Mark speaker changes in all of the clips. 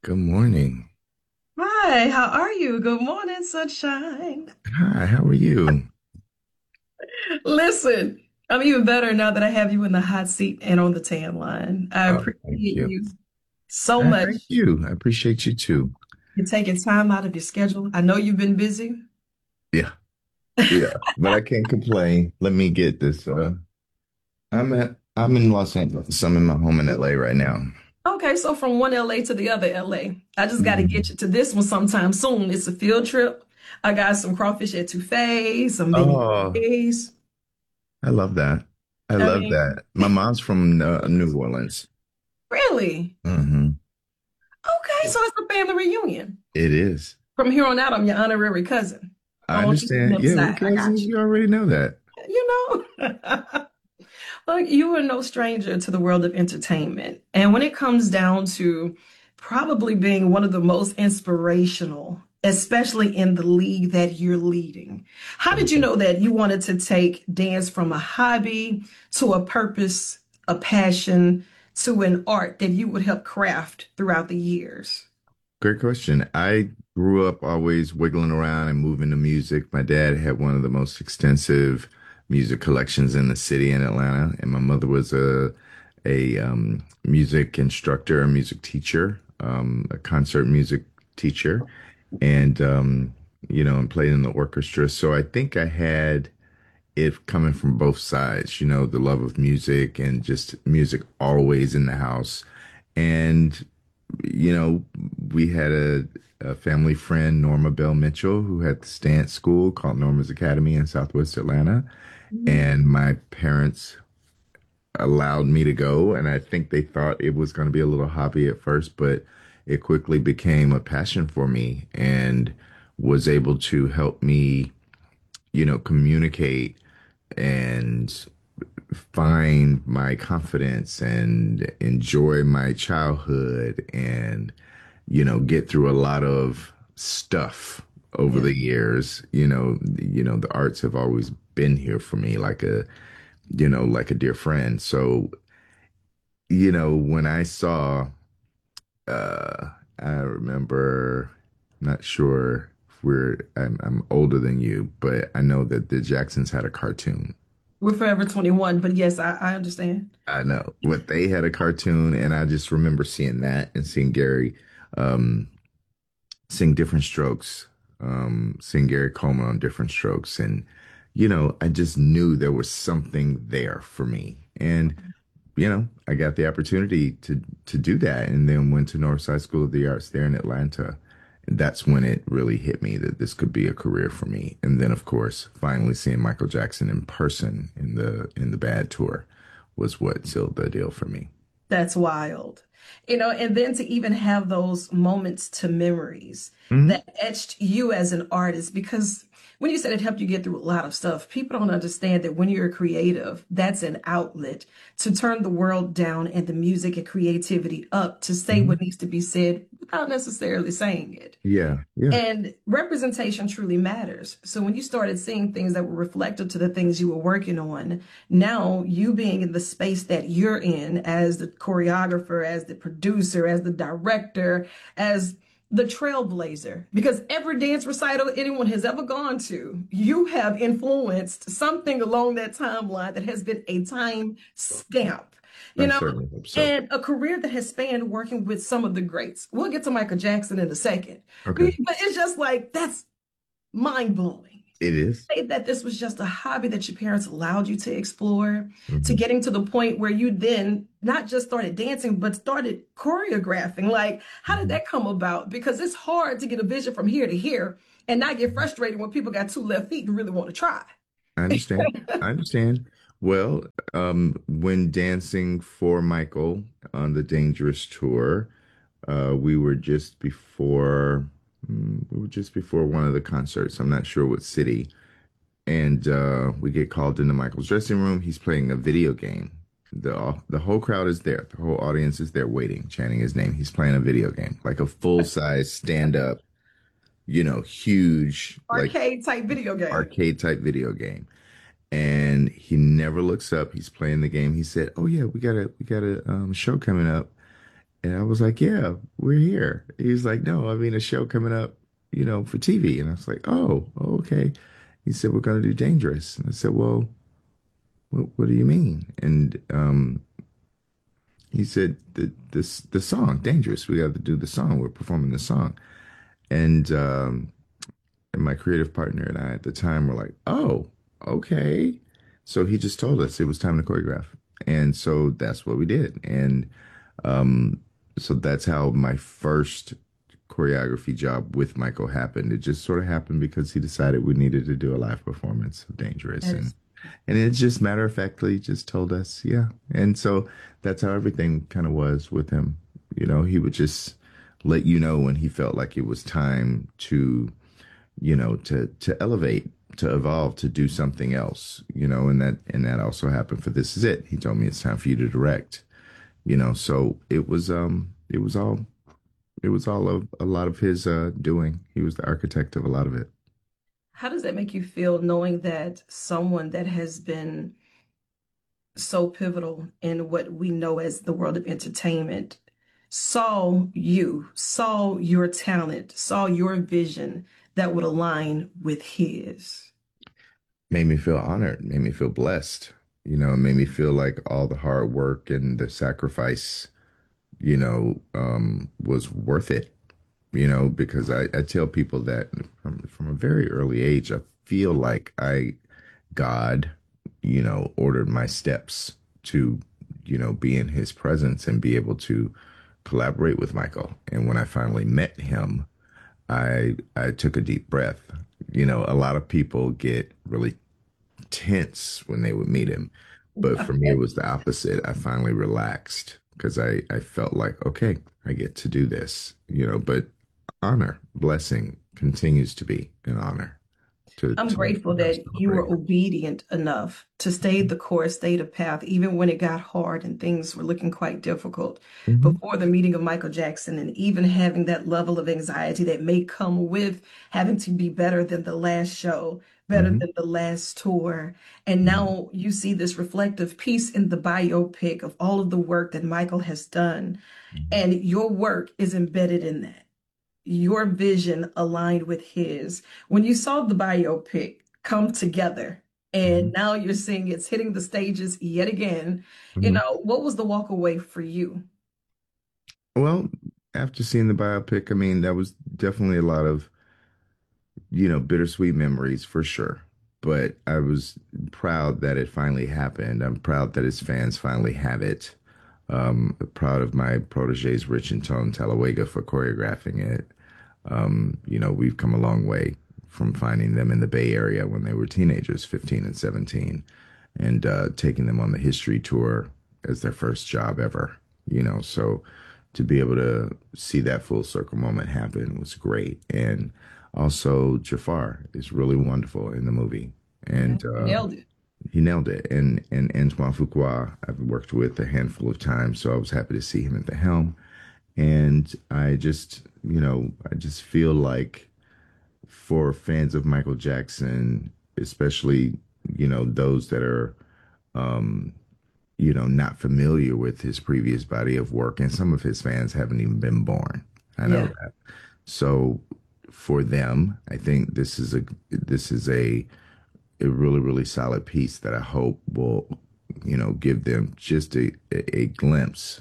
Speaker 1: Good morning.
Speaker 2: Hi, how are you? Good morning, sunshine.
Speaker 1: Hi, how are you?
Speaker 2: Listen, I'm even better now that I have you in the hot seat and on the tan line. I
Speaker 1: Oh, thank
Speaker 2: appreciate
Speaker 1: you.
Speaker 2: you so much.
Speaker 1: Thank you. I appreciate you too.
Speaker 2: You're taking time out of your schedule. I know you've been busy.
Speaker 1: Yeah, yeah, but I can't complain. Let me get this. I'm in Los Angeles. I'm in my home in LA right now.
Speaker 2: Okay, so from one LA to the other LA. I just got to get
Speaker 1: Mhm.
Speaker 2: you to this one sometime soon. It's a field trip. I got some crawfish etouffee, some
Speaker 1: Oh,
Speaker 2: beignets.
Speaker 1: I love that. I
Speaker 2: I
Speaker 1: love
Speaker 2: mean,
Speaker 1: that. My mom's from New Orleans.
Speaker 2: really?
Speaker 1: Hmm.
Speaker 2: Okay, so it's a family reunion.
Speaker 1: It is.
Speaker 2: From here on out, I'm your honorary cousin
Speaker 1: I
Speaker 2: on
Speaker 1: understand.
Speaker 2: Em's
Speaker 1: Yeah, we're
Speaker 2: side. I got
Speaker 1: cousins. You already know that.
Speaker 2: you. Well, you are no stranger to the world of entertainment. And when it comes down to probably being one of the most inspirational, especially in the league that you're leading, how did you
Speaker 1: Mhm.
Speaker 2: know that you wanted to take dance from a hobby to a purpose, a passion, to an art that you would help craft throughout the years?
Speaker 1: Great question. I grew up always wiggling around and moving to music. My dad had one of the most extensive music collections in the city in Atlanta, and my mother was a music instructor, a music teacher, a concert music teacher, and and played in the orchestra. So I think I had it coming from both sides, the love of music and just music always in the house. And you know, we had a family friend, Norma Bell Mitchell, who had this dance school called Norma's Academy in Southwest Atlanta.
Speaker 2: Mhm.
Speaker 1: And my parents allowed me to go. And I think they thought it was going to be a little hobby at first, but it quickly became a passion for me and was able to help me, communicate and find my confidence and enjoy my childhood and get through a lot of stuff over
Speaker 2: Yeah.
Speaker 1: the years. The arts have always been here for me like a dear friend. So, when I saw uh I remember, not sure if I'm older than you, but I know that the Jacksons had a cartoon.
Speaker 2: We're Forever 21, but yes, I understand.
Speaker 1: I know. But they had a cartoon, and I just remember seeing that and seeing Gary um, sing Different Strokes, seeing Gary Coleman on Different Strokes. And, I just knew there was something there for me. And, I got the opportunity to do that and then went to Northside School of the Arts there in Atlanta. And that's when it really hit me that this could be a career for me. And then, of course, finally seeing Michael Jackson in person in the Bad Tour was what sealed the deal for me.
Speaker 2: That's wild. And then to even have those moments to memories
Speaker 1: Hmm.
Speaker 2: that etched you as an artist, because when you said it helped you get through a lot of stuff, people don't understand that when you're a creative, that's an outlet to turn the world down and the music and creativity up to say
Speaker 1: Hmm.
Speaker 2: what needs to be said without necessarily saying it.
Speaker 1: Yeah, yeah.
Speaker 2: And representation truly matters. So when you started seeing things that were reflective to the things you were working on, now you being in the space that you're in as the choreographer, as the producer, as the director, as the trailblazer, because every dance recital anyone has ever gone to, you have influenced something along that timeline that has been a time stamp, you
Speaker 1: I
Speaker 2: know,
Speaker 1: certainly hope so.
Speaker 2: and a career that has spanned working with some of the greats. We'll get to Michael Jackson in a second. But
Speaker 1: Okay.
Speaker 2: it's just like that's mind blowing.
Speaker 1: It is.
Speaker 2: Say that this was just a hobby that your parents allowed you to explore, to
Speaker 1: Hmm.
Speaker 2: getting to the point where you then not just started dancing, but started choreographing. Like, how did
Speaker 1: Hmm.
Speaker 2: that come about? Because it's hard to get a vision from here to here and not get frustrated when people got two left feet and really want to try.
Speaker 1: I understand. I understand. Well, when dancing for Michael on the Dangerous Tour, we were just before one of the concerts. I'm not sure what city. And we get called into Michael's dressing room. He's playing a video game. The whole crowd is there. The whole audience is there waiting, chanting his name. He's playing a video game, like a full-size stand-up, huge, like
Speaker 2: Arcade type video game.
Speaker 1: arcade type video game. And he never looks up. He's playing the game. He said, "Oh yeah, we got a show coming up." And I was like, yeah, we're here. He's like, no, I mean, a show coming up, for TV. And I was like, oh, okay. He said, we're going to do Dangerous. And I said, well, what do you mean? And he said, the song, Dangerous. We got to do the song. We're performing the song. And my creative partner and I at the time were like, oh, okay. So he just told us it was time to choreograph. And so that's what we did. And um, so that's how my first choreography job with Michael happened. It just sort of happened because he decided we needed to do a live performance of Dangerous.
Speaker 2: That
Speaker 1: And
Speaker 2: is
Speaker 1: and it just matter of factly just told us, yeah. And so that's how everything kind of was with him. He would just let you know when he felt like it was time to to elevate, to evolve, to do something else, and that also happened for This Is It. He told me it's time for you to direct, so it was all a lot of his doing. He was the architect of a lot of it.
Speaker 2: How does that make you feel knowing that someone that has been so pivotal in what we know as the world of entertainment saw your talent, saw your vision that would align with his?
Speaker 1: Made me feel honored, made me feel blessed, it made me feel like all the hard work and the sacrifice, was worth it, because I tell people that from a very early age, I feel like God, ordered my steps to, be in his presence and be able to collaborate with Michael. And when I finally met him, I took a deep breath. A lot of people get really tense when they would meet him. But for me, it was the opposite. I finally relaxed because I felt like, okay, I get to do this, but honor, blessing continues to be an honor
Speaker 2: I'm
Speaker 1: to
Speaker 2: grateful that you
Speaker 1: celebrate.
Speaker 2: were obedient enough to stay the course, stay the path, even when it got hard and things were looking quite difficult.
Speaker 1: Hmm.
Speaker 2: Before the meeting of Michael Jackson, and even having that level of anxiety that may come with having to be better than the last show, better
Speaker 1: Hmm.
Speaker 2: than the last tour. And
Speaker 1: Hmm.
Speaker 2: now you see this reflective piece in the biopic of all of the work that Michael has done,
Speaker 1: Hmm.
Speaker 2: and your work is embedded in that, your vision aligned with his. When you saw the biopic come together and
Speaker 1: Hmm.
Speaker 2: now you're seeing it's hitting the stages yet again,
Speaker 1: Hmm.
Speaker 2: what was the walk away for you?
Speaker 1: Well, after seeing the biopic, I mean, that was definitely a lot of, bittersweet memories for sure. But I was proud that it finally happened. I'm proud that his fans finally have it. Proud of my proteges, Rich and Tone Talawega, for choreographing it. We've come a long way from finding them in the Bay Area when they were teenagers, 15 and 17, and taking them on the history tour as their first job ever. So to be able to see that full circle moment happen was great. And also, Jafar is really wonderful in the movie.
Speaker 2: Yeah,
Speaker 1: And
Speaker 2: you nailed it.
Speaker 1: he nailed it. And Antoine Fuqua, I've worked with a handful of times, so I was happy to see him at the helm. And I just feel like for fans of Michael Jackson, especially, those that are, um, not familiar with his previous body of work, and some of his fans haven't even been born. I know
Speaker 2: Yeah.
Speaker 1: that. So for them, I think this is a really, really solid piece that I hope will, give them just a glimpse,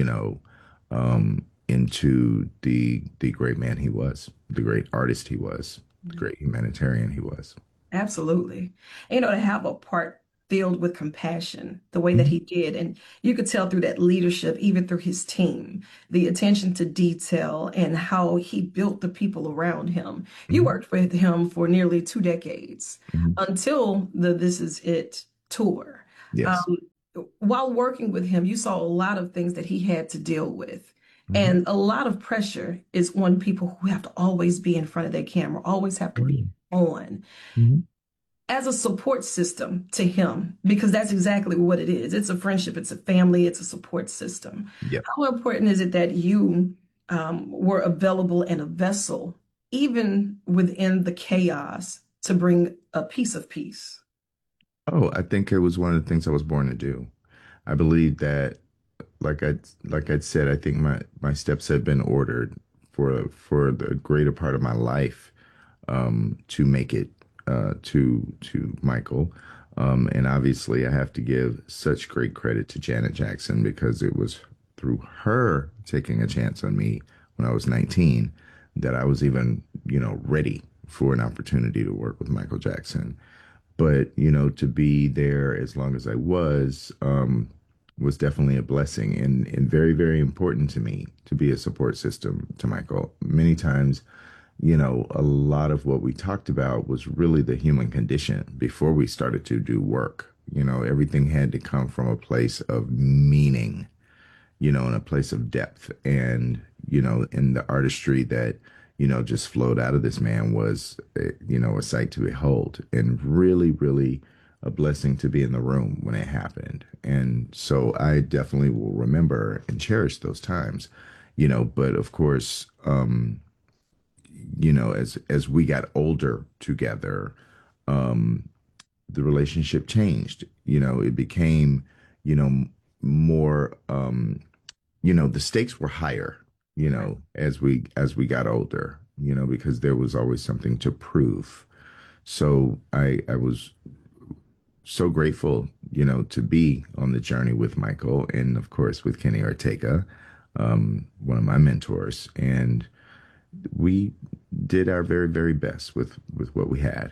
Speaker 1: into the great man he was, the great artist he was, the great humanitarian he was.
Speaker 2: Absolutely. To have a part filled with compassion, the way that
Speaker 1: Mhm.
Speaker 2: he did. And you could tell through that leadership, even through his team, the attention to detail and how he built the people around him. You
Speaker 1: Mhm.
Speaker 2: worked with him for nearly 2 decades
Speaker 1: Mhm.
Speaker 2: until the This Is It tour.
Speaker 1: Yes.
Speaker 2: Um, while working with him, you saw a lot of things that he had to deal with.
Speaker 1: Mhm.
Speaker 2: And a lot of pressure is on people who have to always be in front of their camera, always have to
Speaker 1: Oh,
Speaker 2: be
Speaker 1: yeah.
Speaker 2: on
Speaker 1: Mhm.
Speaker 2: as a support system to him, because that's exactly what it is. It's a friendship, it's a family, it's a support system.
Speaker 1: Yep.
Speaker 2: How important is it that you were available and a vessel, even within the chaos, to bring a piece of peace?
Speaker 1: Oh, I think it was one of the things I was born to do. I believe that like I'd said, I think my steps have been ordered for the greater part of my life, to make it, to Michael. And obviously, I have to give such great credit to Janet Jackson because it was through her taking a chance on me when I was 19 that I was even, ready for an opportunity to work with Michael Jackson. But, to be there as long as I was definitely a blessing and very, very important to me to be a support system to Michael. Many times, a lot of what we talked about was really the human condition before we started to do work. Everything had to come from a place of meaning, in a place of depth. And, in the artistry that, just flowed out of this man was, a sight to behold and really, really a blessing to be in the room when it happened. And so I definitely will remember and cherish those times, but of course, as we got older together, um, the relationship changed. It became, more, the stakes were higher,
Speaker 2: Right.
Speaker 1: as we got older, because there was always something to prove. So I was so grateful, to be on the journey with Michael and of course with Kenny Ortega, one of my mentors. And we did our very, very best with what we had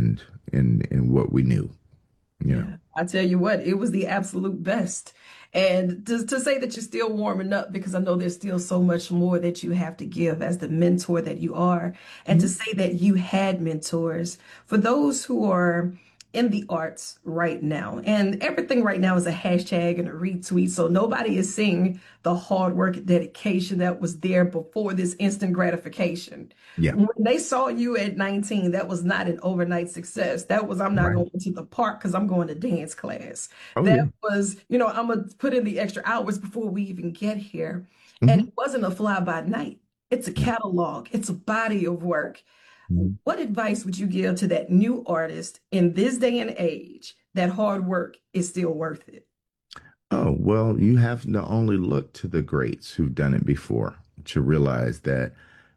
Speaker 1: and what we knew, you know.
Speaker 2: Yeah, I tell you what, it was the absolute best. And to say that you're still warming up, because I know there's still so much more that you have to give as the mentor that you are, and to
Speaker 1: Mhm.
Speaker 2: say that you had mentors for those who are in the arts right now. And everything right now is a hashtag and a retweet. So nobody is seeing the hard work and dedication that was there before this instant gratification.
Speaker 1: Yeah.
Speaker 2: When they saw you at 19, that was not an overnight success. That was, I'm not
Speaker 1: Right.
Speaker 2: going to the park because I'm going to dance class.
Speaker 1: Oh
Speaker 2: That
Speaker 1: yeah.
Speaker 2: was, I'm going to put in the extra hours before we even get here. And
Speaker 1: Hmm.
Speaker 2: it wasn't a fly by night. It's a
Speaker 1: No.
Speaker 2: catalog, it's a body of work.
Speaker 1: Mhm.
Speaker 2: What advice would you give to that new artist in this day and age that hard work is still worth it?
Speaker 1: Oh, well, you have to only look to the greats who've done it before to realize that,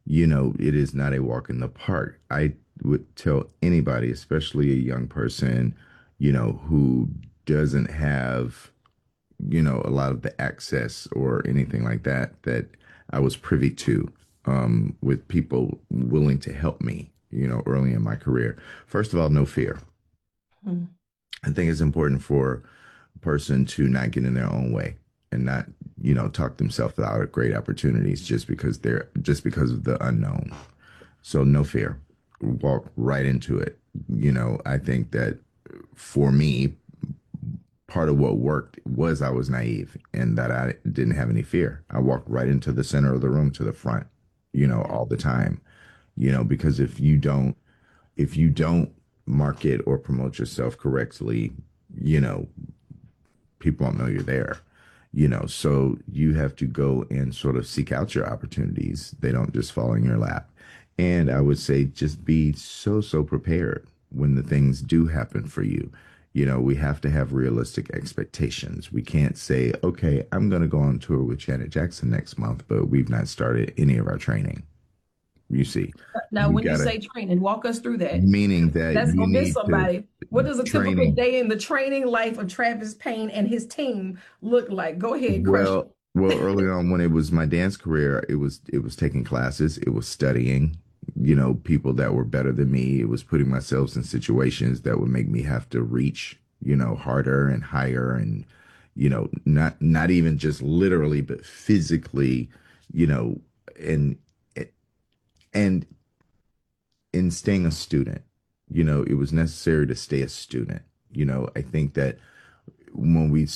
Speaker 1: it is not a walk in the park. I would tell anybody, especially a young person, who doesn't have, a lot of the access or anything like that that I was privy to, with people willing to help me, early in my career. First of all, no fear.
Speaker 2: Hmm.
Speaker 1: I think it's important for a person to not get in their own way and not, talk themselves out of great opportunities just because of the unknown. So no fear. Walk right into it. I think that for me, part of what worked was I was naive and that I didn't have any fear. I walked right into the center of the room to the front, all the time, because if you don't market or promote yourself correctly, you know, people won't know you're there. So you have to go and sort of seek out your opportunities. They don't just fall in your lap. And I would say just be so, so prepared when the things do happen for you. We have to have realistic expectations. We can't say, okay, I'm going to go on tour with Janet Jackson next month, but we've not started any of our training. You see,
Speaker 2: Now,
Speaker 1: you
Speaker 2: when you
Speaker 1: got to,
Speaker 2: say training, walk us through that.
Speaker 1: meaning that
Speaker 2: That's
Speaker 1: you
Speaker 2: gonna miss
Speaker 1: need to
Speaker 2: somebody. What does a typical
Speaker 1: training.
Speaker 2: day in the training life of Travis Payne and his team look like? Go ahead, crush
Speaker 1: Well,
Speaker 2: it.
Speaker 1: early on when it was my dance career, it was taking classes, it was studying, people that were better than me. It was putting myself in situations that would make me have to reach, harder and higher and, not even just literally, but physically, you know, and and in staying a student, it was necessary to stay a student. I think that when we